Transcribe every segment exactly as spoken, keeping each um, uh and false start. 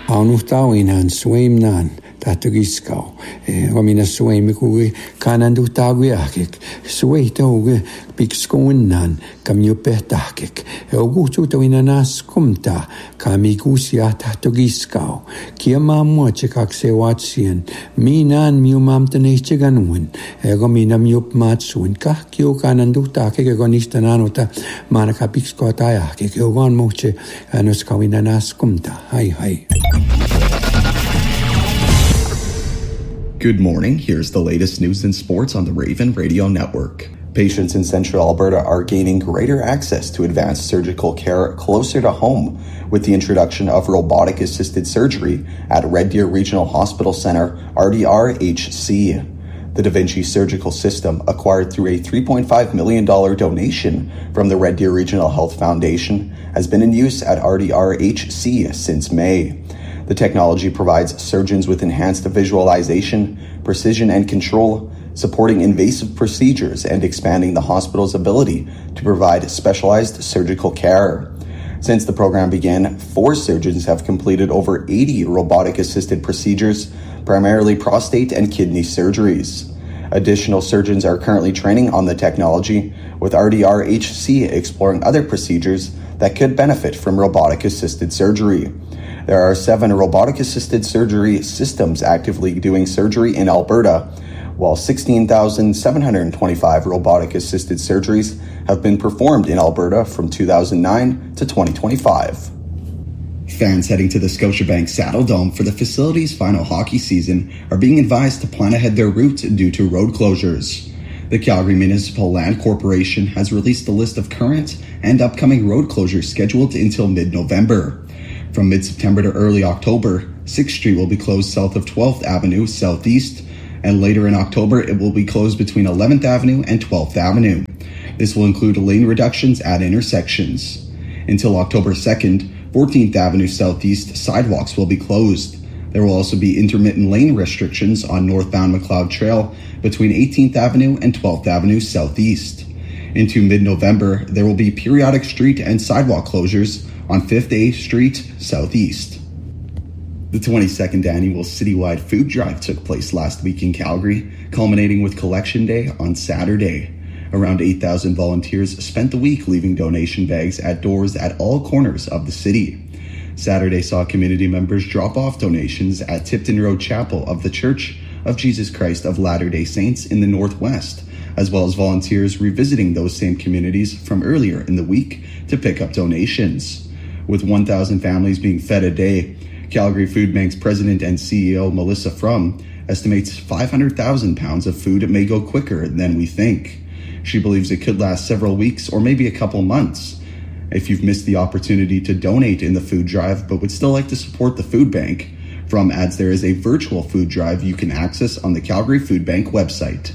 Anuhtauinan suimnan tahtogiskau. Romina suimiku kanan duhtaguiakik. Suitauge pikskoinnan kamjupehtahkik. Eugututauinan askumta kamikusia tahtogiskau. Kiama muachekakseuatsien. Minan miumamtaneicheganuin. Romina miupmatsuin. Kahkio kanan duhtakik egonistananota manakapikskoatayakik. Eugon moche anuskauinan askumta. Hai hai. Good morning. Here's the latest news and sports on the Raven Radio Network. Patients in Central Alberta are gaining greater access to advanced surgical care closer to home with the introduction of robotic-assisted surgery at Red Deer Regional Hospital Centre, R D R H C. The Da Vinci surgical system, acquired through a three point five million dollars donation from the Red Deer Regional Health Foundation, has been in use at R D R H C since May. The technology provides surgeons with enhanced visualization, precision, and control, supporting invasive procedures and expanding the hospital's ability to provide specialized surgical care. Since the program began, four surgeons have completed over eighty robotic-assisted procedures, primarily prostate and kidney surgeries. Additional surgeons are currently training on the technology, with R D R H C exploring other procedures that could benefit from robotic-assisted surgery. There are seven robotic-assisted surgery systems actively doing surgery in Alberta, while sixteen thousand seven hundred twenty-five robotic-assisted surgeries have been performed in Alberta from two thousand nine to twenty twenty-five. Fans heading to the Scotiabank Saddle Dome for the facility's final hockey season are being advised to plan ahead their route due to road closures. The Calgary Municipal Land Corporation has released a list of current and upcoming road closures scheduled until mid-November. From mid-September to early October, sixth Street will be closed south of twelfth Avenue Southeast, and later in October it will be closed between eleventh Avenue and twelfth Avenue. This will include lane reductions at intersections. Until October second, fourteenth Avenue Southeast sidewalks will be closed. There will also be intermittent lane restrictions on northbound McLeod Trail between eighteenth Avenue and twelfth Avenue Southeast. Into mid-November, there will be periodic street and sidewalk closures on fifth A Street Southeast. The twenty-second annual citywide food drive took place last week in Calgary, culminating with Collection Day on Saturday. Around eight thousand volunteers spent the week leaving donation bags at doors at all corners of the city. Saturday saw community members drop off donations at Tipton Road Chapel of the Church of Jesus Christ of Latter-day Saints in the Northwest, as well as volunteers revisiting those same communities from earlier in the week to pick up donations. With one thousand families being fed a day, Calgary Food Bank's president and C E O Melissa Frum estimates five hundred thousand pounds of food may go quicker than we think. She believes it could last several weeks or maybe a couple months. If you've missed the opportunity to donate in the food drive but would still like to support the food bank, Frum adds there is a virtual food drive you can access on the Calgary Food Bank website.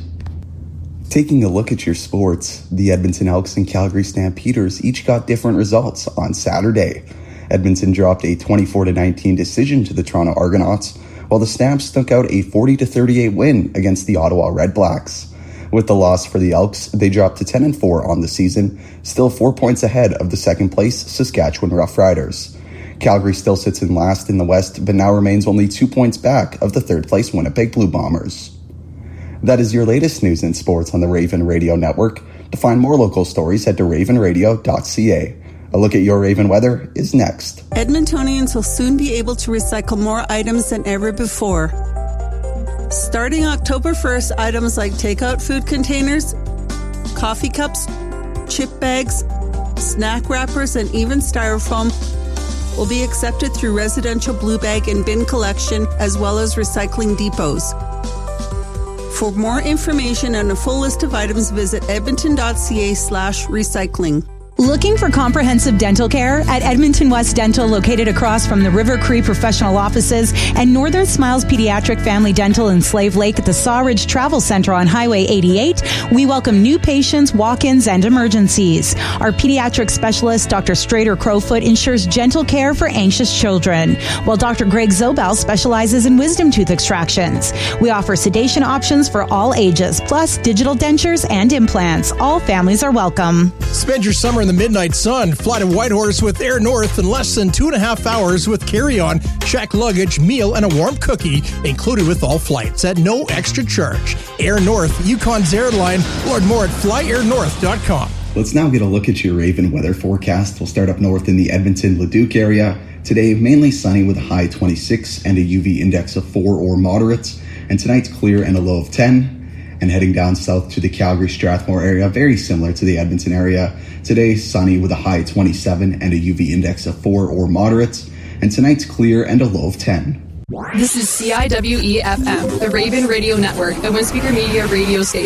Taking a look at your sports, the Edmonton Elks and Calgary Stampeders each got different results on Saturday. Edmonton dropped a twenty-four to nineteen decision to the Toronto Argonauts, while the Stamps stuck out a forty to thirty-eight win against the Ottawa Redblacks. With the loss for the Elks, they dropped to ten and four on the season, still four points ahead of the second place Saskatchewan Roughriders. Calgary still sits in last in the West, but now remains only two points back of the third place Winnipeg Blue Bombers. That is your latest news and sports on the Raven Radio Network. To find more local stories, head to raven radio dot c a. A look at your Raven weather is next. Edmontonians will soon be able to recycle more items than ever before. Starting October first, items like takeout food containers, coffee cups, chip bags, snack wrappers, and even styrofoam will be accepted through residential blue bag and bin collection, as well as recycling depots. For more information and a full list of items, visit edmonton dot c a slash recycling. Looking for comprehensive dental care? At Edmonton West Dental, located across from the River Cree Professional Offices and Northern Smiles Pediatric Family Dental in Slave Lake at the Sawridge Travel Center on Highway eighty-eight, we welcome new patients, walk-ins, and emergencies. Our pediatric specialist, Doctor Strader Crowfoot, ensures gentle care for anxious children, while Doctor Greg Zobel specializes in wisdom tooth extractions. We offer sedation options for all ages, plus digital dentures and implants. All families are welcome. Spend your summer in the midnight sun. Fly to Whitehorse with Air North in less than two and a half hours with carry-on, check luggage, meal, and a warm cookie included with all flights at no extra charge. Air North, Yukon's airline. Learn more at fly air north dot com. Let's now get a look at your Raven weather forecast. We'll start up north in the Edmonton-Leduc area. Today, mainly sunny with a high twenty-six and a U V index of four or moderate. And tonight's clear and a low of ten. And heading down south to the Calgary-Strathmore area, very similar to the Edmonton area. Today, sunny with a high twenty-seven and a U V index of four or moderate. And tonight's clear and a low of ten. This is C I W E F M, the Raven Radio Network, the One Speaker Media radio station.